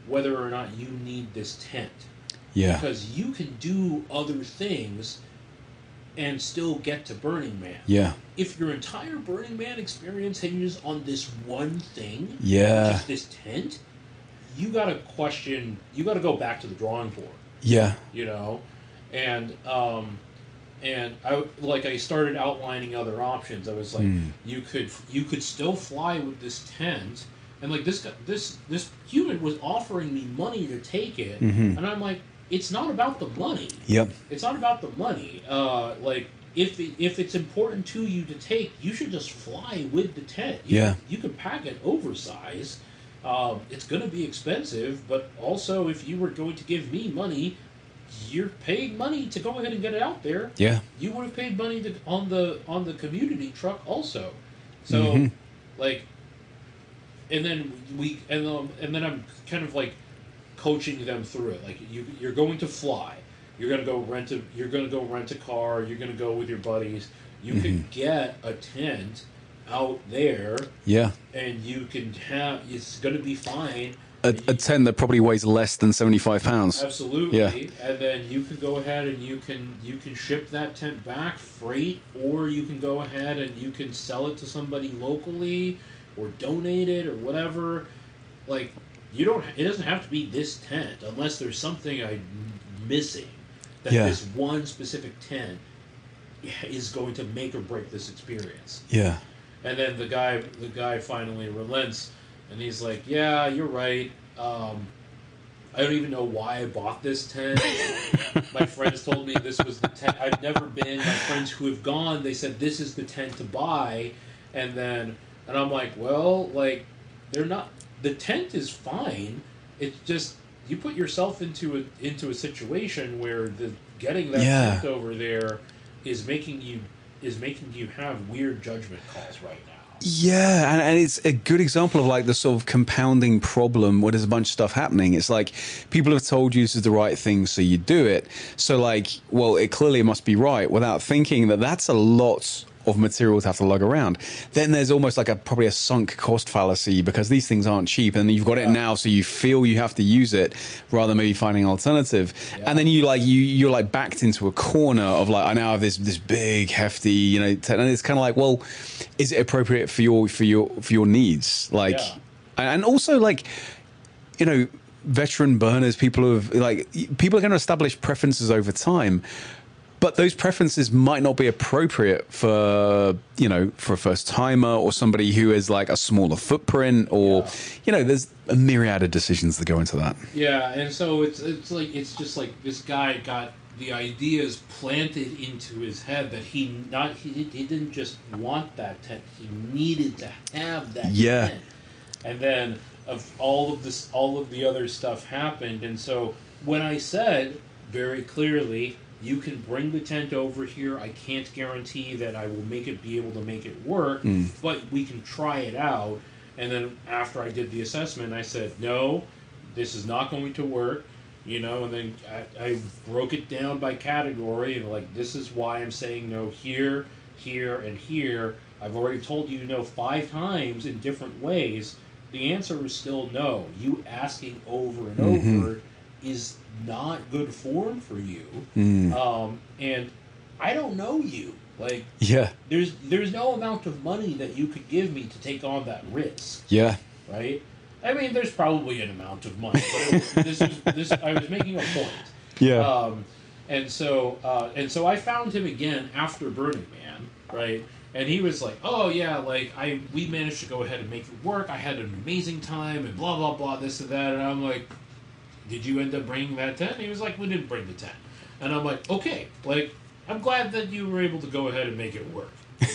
whether or not you need this tent. Yeah. Because you can do other things and still get to Burning Man. Yeah. If your entire Burning Man experience hinges on this one thing, Yeah. which is this tent, you gotta go back to the drawing board. Yeah. You know? And I started outlining other options. I was like, you could still fly with this tent, and like this human was offering me money to take it, and I'm like, it's not about the money. Yep. It's not about the money. If it's important to you to take, you should just fly with the tent. You could pack it oversized. It's going to be expensive, but also if you were going to give me money, you're paying money to go ahead and get it out there. Yeah. You would have paid money on the community truck also. So, and then I'm kind of like coaching them through it. Like you're going to fly. You're gonna go rent a car. You're gonna go with your buddies. You can get a tent out there. Yeah. And you can have. It's gonna be fine. A tent that probably weighs less than 75 pounds. Absolutely. Yeah. And then you can go ahead and you can ship that tent back freight, or you can go ahead and you can sell it to somebody locally, or donate it or whatever. Like it doesn't have to be this tent unless there's something I'm missing. That this one specific tent is going to make or break this experience. Yeah. And then the guy finally relents, and he's like, "Yeah, you're right. I don't even know why I bought this tent. My friends told me this was the tent. I've never been. My friends who have gone, they said this is the tent to buy." And I'm like, "Well, like, they're not. The tent is fine. It's just." You put yourself into a situation where getting that tent over there is making you have weird judgment calls right now. Yeah, and it's a good example of like the sort of compounding problem where there's a bunch of stuff happening. It's like people have told you this is the right thing, so you do it. So like, well, it clearly must be right without thinking that that's a lot of material to have to lug around. Then there's almost like probably a sunk cost fallacy because these things aren't cheap, and you've got it now, so you feel you have to use it rather than maybe finding an alternative. Yeah. And then you're like backed into a corner of like, I now have this big hefty, and it's kind of like, well, is it appropriate for your needs? Like, and also like, veteran burners, people are going to establish preferences over time. But those preferences might not be appropriate for a first timer or somebody who is like a smaller footprint, or there's a myriad of decisions that go into that. Yeah, and so it's just like this guy got the ideas planted into his head that he didn't just want that tent, he needed to have that tent. And then all of the other stuff happened, and so when I said very clearly, you can bring the tent over here. I can't guarantee that I will be able to make it work, but we can try it out. And then after I did the assessment, I said, no, this is not going to work. And then I broke it down by category, and like, this is why I'm saying no here, here, and here. I've already told you no 5 times in different ways. The answer is still no. You asking over and over is not good form for you. And I don't know you. Like, there's no amount of money that you could give me to take on that risk. Yeah. Right? I mean, there's probably an amount of money, but I was making a point. Yeah. And so I found him again after Burning Man, right? And he was like, "Oh yeah, like we managed to go ahead and make it work. I had an amazing time, and blah blah blah, this and that." And I'm like, "Did you end up bringing that tent?" And he was like, "We didn't bring the tent." And I'm like, "Okay, like I'm glad that you were able to go ahead and make it work,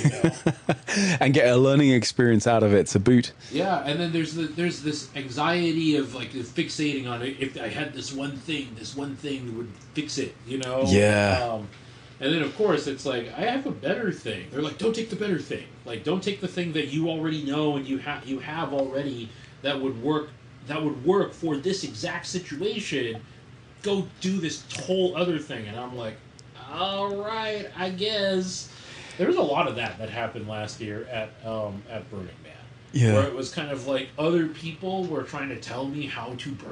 and get a learning experience out of it to boot." Yeah, and then there's this anxiety of like fixating on it. If I had this one thing would fix it, Yeah. And then of course it's like, I have a better thing. They're like, don't take the better thing. Like, don't take the thing that you already know and you have already that would work for this exact situation. Go do this whole other thing. And I'm like, all right, I guess. There was a lot of that happened last year at Burning Man. Yeah. Where it was kind of like other people were trying to tell me how to burn